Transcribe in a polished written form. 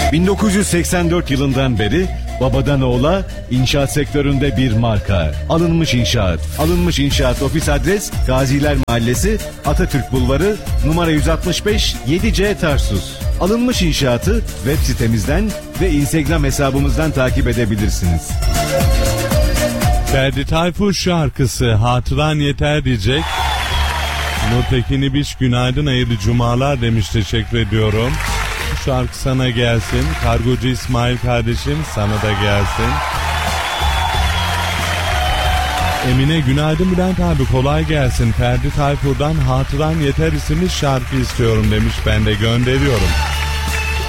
1984 yılından beri babadan oğula inşaat sektöründe bir marka. Alınmış İnşaat. Alınmış İnşaat ofis adres Gaziler Mahallesi, Atatürk Bulvarı, numara 165, 7C Tarsus. Alınmış İnşaat'ı web sitemizden ve Instagram hesabımızdan takip edebilirsiniz. Ferdi Tayfur şarkısı Hatıran Yeter diyecek. Nurtekin İbiş günaydın, hayırlı cumalar demiş, teşekkür ediyorum. Bu şarkı sana gelsin. Kargocu İsmail kardeşim sana da gelsin. Emine günaydın Bülent abi, kolay gelsin. Ferdi Tayfur'dan Hatıran Yeter isimli şarkı istiyorum demiş, ben de gönderiyorum.